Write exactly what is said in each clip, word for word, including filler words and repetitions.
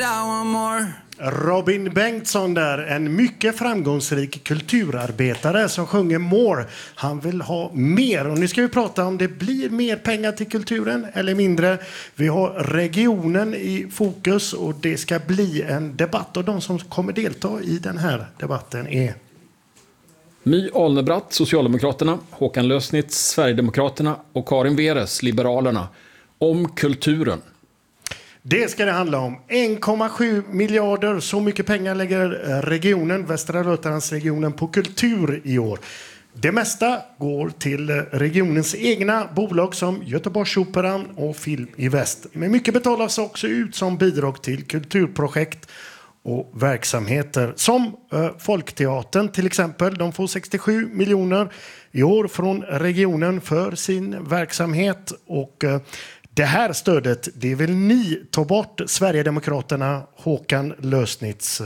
Robin Bengtsson där, en mycket framgångsrik kulturarbetare som sjunger More. Han vill ha mer, och nu ska vi prata om det blir mer pengar till kulturen eller mindre. Vi har regionen i fokus och det ska bli en debatt, och de som kommer delta i den här debatten är My Alnebratt, Socialdemokraterna, Håkan Lösnitz, Sverigedemokraterna och Karin Veres, Liberalerna, om kulturen. Det ska det handla om. en komma sju miljarder, så mycket pengar lägger regionen, Västra Götalandsregionen, på kultur i år. Det mesta går till regionens egna bolag som Göteborgsoperan och Film i Väst. Men mycket betalas också ut som bidrag till kulturprojekt och verksamheter. Som eh, Folkteatern till exempel. De får sextiosju miljoner i år från regionen för sin verksamhet. Och eh, det här stödet, det vill ni ta bort, Sverigedemokraterna, Håkan Lösnitz.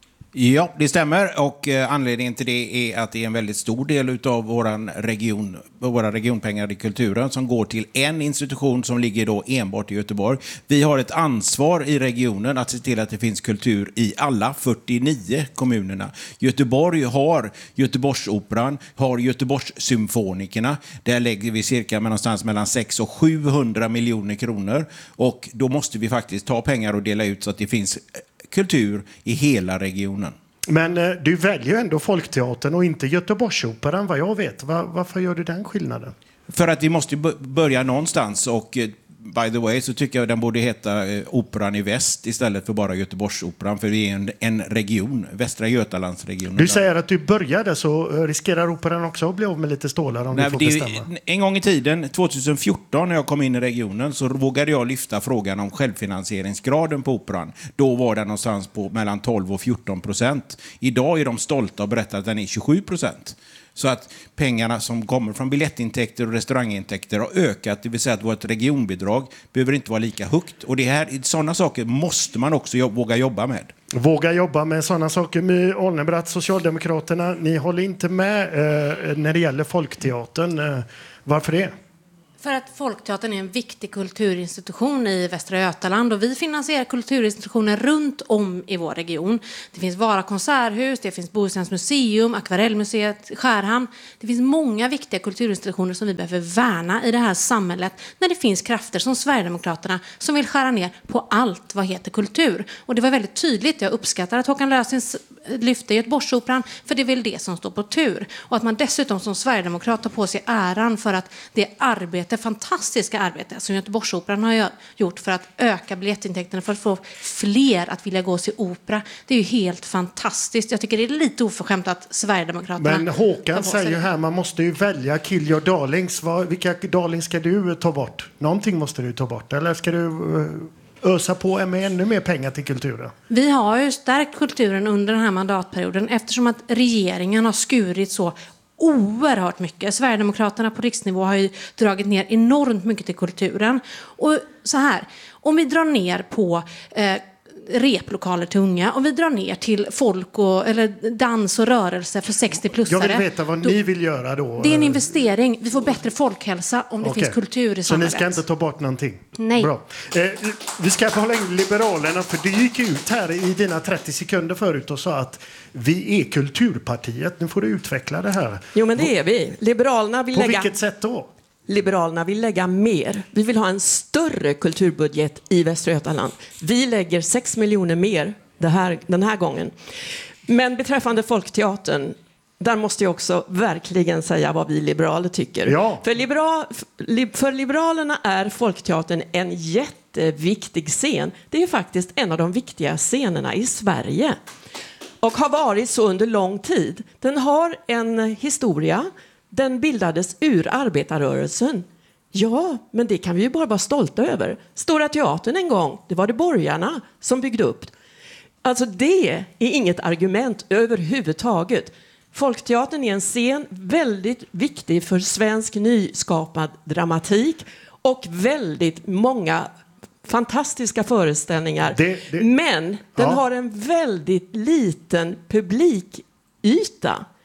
Ja, det stämmer, och eh, anledningen till det är att det är en väldigt stor del av våran region, våra regionpengar i kulturen som går till en institution som ligger då enbart i Göteborg. Vi har ett ansvar i regionen att se till att det finns kultur i alla fyrtionio kommunerna. Göteborg har Göteborgsoperan, har Göteborgssymfonikerna. Där lägger vi cirka någonstans mellan sex och sjuhundra miljoner kronor, och då måste vi faktiskt ta pengar och dela ut så att det finns kultur i hela regionen. Men eh, du väljer ändå Folkteatern och inte Göteborgsoperan, vad jag vet. Va- varför gör du den skillnaden? För att vi måste b- börja någonstans, och eh, by the way så tycker jag den borde heta eh, Operan i Väst istället för bara Göteborgsoperan, för vi är en, en region, Västra Götalandsregionen. Du säger att du började, så riskerar operan också att bli av med lite stålar om Nej, du får det, bestämma. En gång i tiden, tjugohundrafjorton, när jag kom in i regionen, så vågade jag lyfta frågan om självfinansieringsgraden på operan. Då var den någonstans på mellan tolv och fjorton procent. Idag är de stolta och berättar att den är tjugosju procent. Så att pengarna som kommer från biljettintäkter och restaurangintäkter har ökat, det vill säga att vårt regionbidrag behöver inte vara lika högt. Och det här, sådana saker måste man också jobb, våga jobba med. Våga jobba med sådana saker. My Alnebratt, Socialdemokraterna, ni håller inte med eh, när det gäller Folkteatern. Eh, varför det? För att Folkteatern är en viktig kulturinstitution i Västra Götaland, och vi finansierar kulturinstitutioner runt om i vår region. Det finns Vara konserthus, det finns Bohusläns museum, Akvarellmuseet, Skärhamn. Det finns många viktiga kulturinstitutioner som vi behöver värna i det här samhället, när det finns krafter som Sverigedemokraterna som vill skära ner på allt vad heter kultur. Och det var väldigt tydligt. Jag uppskattar att Håkan Lösnitz lyfte Göteborgsoperan, för det är väl det som står på tur. Och att man dessutom som Sverigedemokrat tar på sig äran för att det arbete, fantastiska arbete som Göteborgsoperan har gjort för att öka biljettintäkterna, för att få fler att vilja gå och se opera. Det är ju helt fantastiskt. Jag tycker det är lite oförskämt att Sverigedemokraterna... Men Håkan säger ju här, man måste ju välja kill your darlings. Vad, vilka darlings ska du ta bort? Någonting måste du ta bort. Eller ska du ösa på med ännu mer pengar till kulturen? Vi har ju stärkt kulturen under den här mandatperioden, eftersom att regeringen har skurit så oerhört mycket. Sverigedemokraterna på riksnivå har ju dragit ner enormt mycket till kulturen. Och så här, om vi drar ner på eh, replokaler till unga, om vi drar ner till folk och, eller dans och rörelse för sextio-plussare. Jag vill veta vad då, ni vill göra då. Det är en investering. Vi får bättre folkhälsa om det okay. finns kultur i så samhället. Så ni ska inte ta bort någonting? Nej. Bra. Eh, vi ska hålla in Liberalerna, för du gick ut här i dina trettio sekunder förut och sa att vi är kulturpartiet. Nu får du utveckla det här. Jo, men det är vi. Liberalerna vill På lägga... vilket sätt då? Liberalerna vill lägga mer. Vi vill ha en större kulturbudget i Västra Götaland. Vi lägger sex miljoner mer det här, den här gången. Men beträffande Folkteatern, där måste jag också verkligen säga vad vi liberaler tycker. Ja. För, libera, för Liberalerna är Folkteatern en jätteviktig scen. Det är faktiskt en av de viktiga scenerna i Sverige. Och har varit så under lång tid. Den har en historia. Den bildades ur arbetarrörelsen. Ja, men det kan vi ju bara vara stolta över. Stora Teatern en gång, det var det borgarna som byggde upp. Alltså det är inget argument överhuvudtaget. Folkteatern är en scen väldigt viktig för svensk nyskapad dramatik och väldigt många fantastiska föreställningar. Det, det, men den ja. har en väldigt liten publikyta.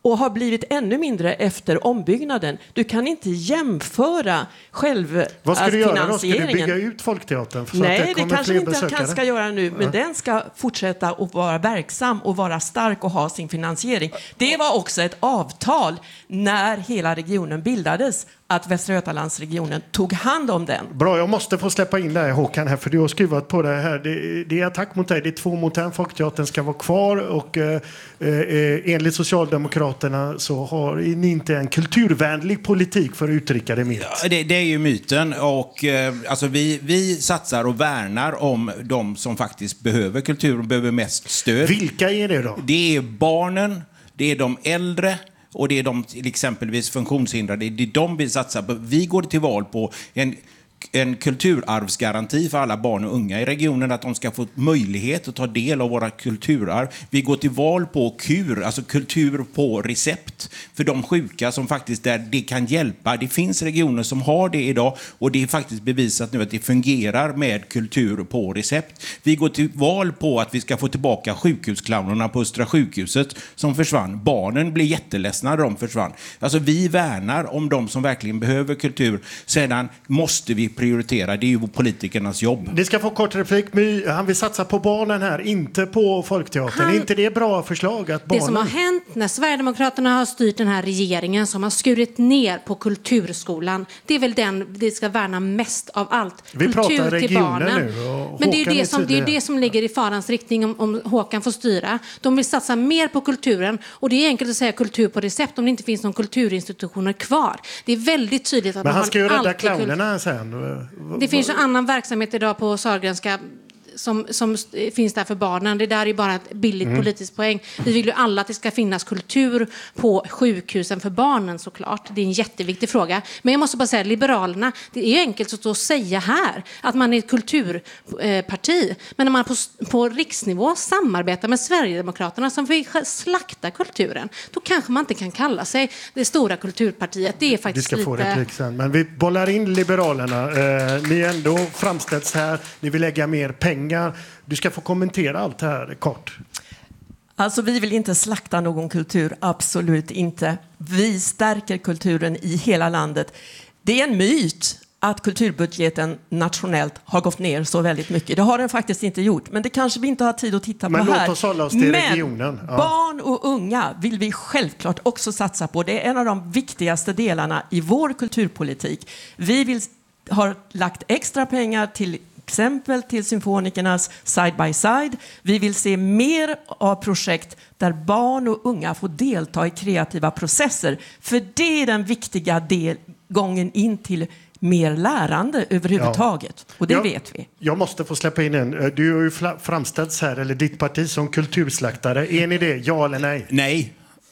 och har blivit ännu mindre efter ombyggnaden. Du kan inte jämföra självfinansieringen. Vad ska du göra då? Ska du bygga ut Folkteatern? För Nej, att det, det kommer kanske fler inte jag besökare? kan ska göra nu, men ja. Den ska fortsätta att vara verksam och vara stark och ha sin finansiering. Det var också ett avtal när hela regionen bildades, att Västra Götalandsregionen tog hand om den. Bra, jag måste få släppa in dig Håkan här, för du har skruvat på det här. Det, det är attack mot dig, det är två mot en. Folkteatern ska vara kvar och eh, eh, enligt Socialdemokraterna så har ni inte en kulturvänlig politik, för att uttrycka det milt. Ja, det, det är ju myten, och eh, alltså vi, vi satsar och värnar om de som faktiskt behöver kultur och behöver mest stöd. Vilka är det då? Det är barnen, det är de äldre, och det är de till exempelvis funktionshindrade. Det är de vi satsar på. Vi går till val på en, en kulturarvsgaranti för alla barn och unga i regionen, att de ska få möjlighet att ta del av våra kulturarv. Vi går till val på kur, alltså kultur på recept, för de sjuka som faktiskt där det kan hjälpa. Det finns regioner som har det idag, och det är faktiskt bevisat nu att det fungerar med kultur på recept. Vi går till val på att vi ska få tillbaka sjukhusclownerna på Östra sjukhuset som försvann. Barnen blir jätteledsna när de försvann. Alltså vi värnar om de som verkligen behöver kultur. Sedan måste vi prioritera, det är ju politikernas jobb. Det ska få kort replik. My, han vill satsa på barnen här, inte på Folkteatern. Han, är inte det bra förslag att barnen... Det som har hänt när Sverigedemokraterna har styrt den här regeringen, som har skurit ner på kulturskolan, det är väl den vi ska värna mest av allt. Vi kultur pratar till regioner barnen. Nu, och Men det är ju Håkan det, som, det, är det som ligger i farans riktning om, om Håkan får styra. De vill satsa mer på kulturen, och det är enkelt att säga kultur på recept om det inte finns någon kulturinstitutioner kvar. Det är väldigt tydligt att Men man han ska ju rädda alltid clownerna sen. Det finns en annan verksamhet idag på Sahlgrenska som, som finns där för barnen. Det där är bara ett billigt mm. politiskt poäng. Vi vill ju alla att det ska finnas kultur på sjukhusen för barnen, såklart. Det är en jätteviktig fråga. Men jag måste bara säga, Liberalerna, det är ju enkelt att stå och säga här att man är ett kulturparti. Men när man på, på riksnivå samarbetar med Sverigedemokraterna som vill slakta kulturen, då kanske man inte kan kalla sig det stora kulturpartiet. Det är faktiskt lite... Vi ska få lite... replik sen. Men vi bollar in Liberalerna. Eh, ni är ändå framställts här. Ni vill lägga mer pengar. Du ska få kommentera allt det här kort. Alltså vi vill inte slakta någon kultur, absolut inte. Vi stärker kulturen i hela landet. Det är en myt att kulturbudgeten nationellt har gått ner så väldigt mycket. Det har den faktiskt inte gjort, men det kanske vi inte har tid att titta men på här. Men låt oss hålla oss till men regionen. Ja. Barn och unga vill vi självklart också satsa på. Det är en av de viktigaste delarna i vår kulturpolitik. Vi vill, har lagt extra pengar till exempel till symfonikernas Side by Side. Vi vill se mer av projekt där barn och unga får delta i kreativa processer. För det är den viktiga del, gången in till mer lärande överhuvudtaget. Ja. Och det jag, vet vi. Jag måste få släppa in en. Du har ju framställts här, eller ditt parti, som kulturslaktare. Är ni det? Ja eller nej? Nej.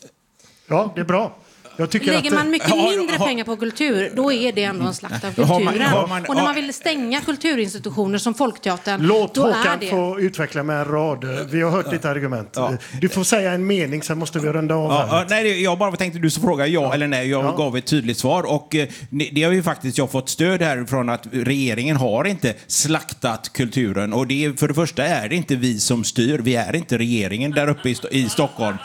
Ja, det är bra. Jag tycker Lägger att, man mycket har, mindre har, pengar på kultur, då är det ändå en slakt av kulturen. Har man, har man, och när man vill stänga kulturinstitutioner som Folkteatern, låt då Håkan är det... få utveckla med en rad. Vi har hört ditt argument. Ja. Du får säga en mening, sen måste vi runda av. Ja, ja, nej, jag bara tänkte du så fråga ja, ja eller nej. Jag ja. gav ett tydligt svar. Och eh, det har ju faktiskt jag fått stöd härifrån att regeringen har inte slaktat kulturen. Och det, för det första är det inte vi som styr. Vi är inte regeringen där uppe i, i Stockholm.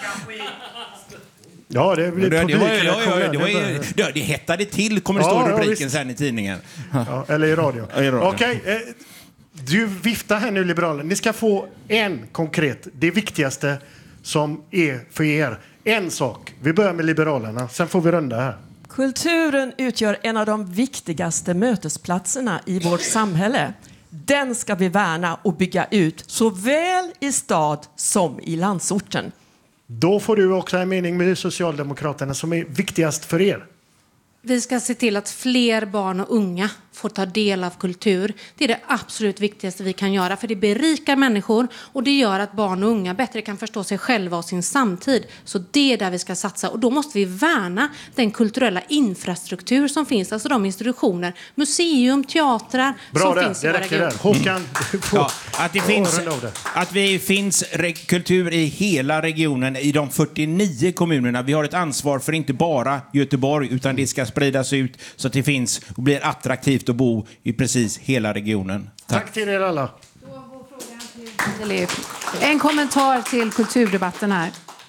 Ja, det blir det, det, var, det, ja, ja, det, var, det, det hettade till, kommer det ja, stå ja, rubriken visst. sen i tidningen. Ja, eller i radio. Ja, i radio. Okej, eh, du viftar här nu, Liberalerna. Ni ska få en konkret, det viktigaste som är för er. En sak. Vi börjar med Liberalerna, sen får vi runda här. Kulturen utgör en av de viktigaste mötesplatserna i vårt samhälle. Den ska vi värna och bygga ut såväl i stad som i landsorten. Då får du också en mening med Socialdemokraterna som är viktigast för er. Vi ska se till att fler barn och unga får ta del av kultur. Det är det absolut viktigaste vi kan göra, för det berikar människor och det gör att barn och unga bättre kan förstå sig själva och sin samtid. Så det är där vi ska satsa, och då måste vi värna den kulturella infrastruktur som finns, alltså de institutioner, museum, teatrar bra som där, finns i det våra räcker regioner. där. Håkan, ja, att det finns, att vi finns re- kultur i hela regionen, i de fyrtionio kommunerna. Vi har ett ansvar för inte bara Göteborg, utan det ska spridas ut så att det finns och blir attraktivt att bo i precis hela regionen. Tack, Tack till er alla. En kommentar till kulturdebatten här.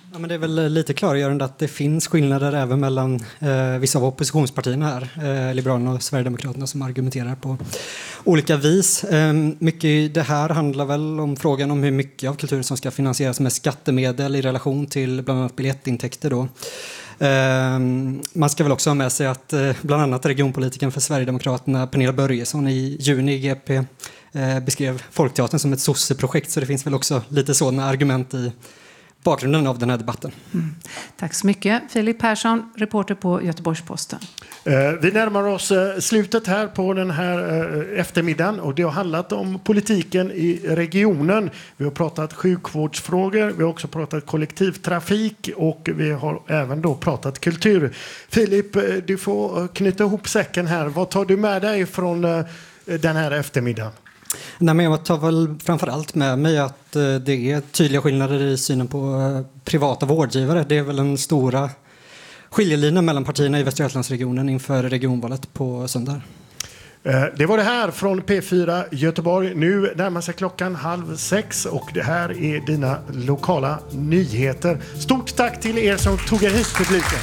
Ja, men det är väl lite klargörande att det finns skillnader även mellan eh, vissa av oppositionspartierna här, eh, Liberalerna och Sverigedemokraterna, som argumenterar på olika vis. Eh, mycket i det här handlar väl om frågan om hur mycket av kulturen som ska finansieras med skattemedel i relation till bland annat biljettintäkter då. Eh, man ska väl också ha med sig att eh, bland annat regionpolitiken för Sverigedemokraterna, Pernilla Börjesson, i juni i G P eh, beskrev Folkteatern som ett sosseprojekt, så det finns väl också lite sådana argument i bakgrunden av den här debatten. Mm. Tack så mycket. Filip Persson, reporter på Göteborgs-Posten. Eh, vi närmar oss eh, slutet här på den här eh, eftermiddagen, och det har handlat om politiken i regionen. Vi har pratat sjukvårdsfrågor, vi har också pratat kollektivtrafik och vi har även då pratat kultur. Filip, eh, du får knyta ihop säcken här. Vad tar du med dig från eh, den här eftermiddagen? Nej, men jag tar väl framförallt med mig att eh, det är tydliga skillnader i synen på eh, privata vårdgivare. Det är väl den stora skiljelinjen mellan partierna i Västra Götalandsregionen inför regionvalet på söndag. Eh, det var det här från P fyra Göteborg. Nu närmar sig klockan halv sex och det här är dina lokala nyheter. Stort tack till er som tog er hit, publiken.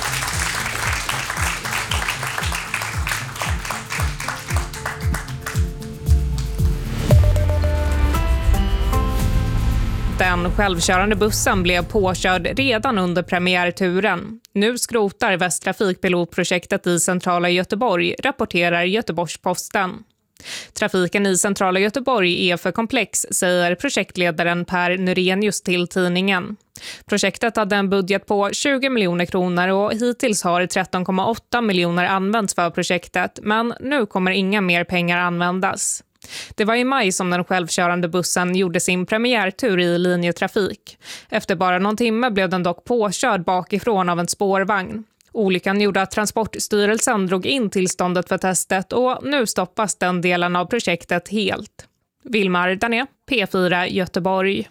Den självkörande bussen blev påkörd redan under premiärturen. Nu skrotar Västtrafikpilotprojektet i centrala Göteborg, rapporterar Göteborgs-Posten. Trafiken i centrala Göteborg är för komplex, säger projektledaren Per Nurenius till tidningen. Projektet hade en budget på tjugo miljoner kronor och hittills har tretton komma åtta miljoner använts för projektet, men nu kommer inga mer pengar användas. Det var i maj som den självkörande bussen gjorde sin premiärtur i linjetrafik. Efter bara någon timme blev den dock påkörd bakifrån av en spårvagn. Olyckan gjorde att Transportstyrelsen drog in tillståndet för testet och nu stoppas den delen av projektet helt. Vilmar Dané, P fyra Göteborg.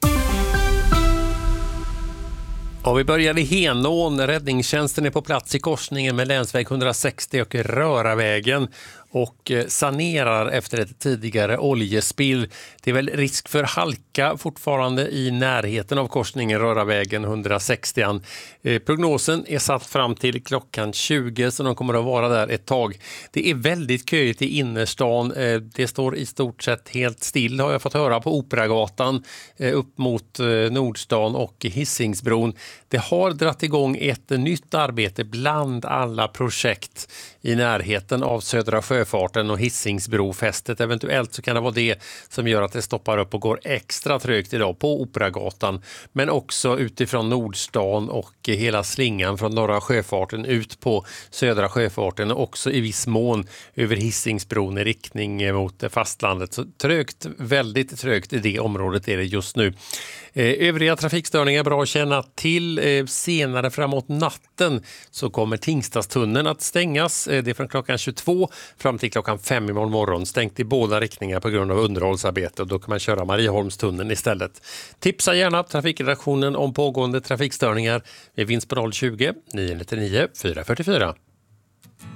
Och vi börjar i Henån. Räddningstjänsten är på plats i korsningen med länsväg hundrasextio och Röravägen och sanerar efter ett tidigare oljespill. Det är väl risk för halka fortfarande i närheten av korsningen Röravägen hundrasextio. Eh, prognosen är satt fram till klockan tjugo, så de kommer att vara där ett tag. Det är väldigt köigt i innerstan. Eh, det står i stort sett helt still, har jag fått höra, på Operagatan eh, upp mot eh, Nordstan och Hisingsbron. Det har dratt igång ett nytt arbete bland alla projekt i närheten av Södra Sjöfarten och Hisingsbrofästet. Eventuellt så kan det vara det som gör att det stoppar upp och går extra trögt idag på Operagatan, men också utifrån Nordstan och hela slingan från Norra Sjöfarten ut på Södra Sjöfarten och också i viss mån över Hisingsbron i riktning mot fastlandet. Så trögt, väldigt trögt i det området är det just nu. Övriga trafikstörningar bra att känna till. Senare framåt natten så kommer Tingstadstunneln att stängas. Det är från klockan tjugotvå fram till klockan fem imorgon morgon. Stängt i båda riktningar på grund av underhållsarbete, och då kan man köra Marieholmstunneln istället. Tipsa gärna trafikredaktionen om pågående trafikstörningar. Vi finns på noll tjugo, nio nio nio, fyra fyra fyra.